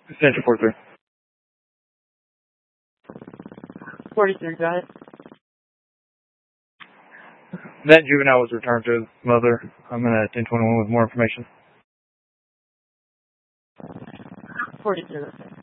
Central 43. 43, got it. That juvenile was returned to his mother. I'm in a 1021 with more information. 42.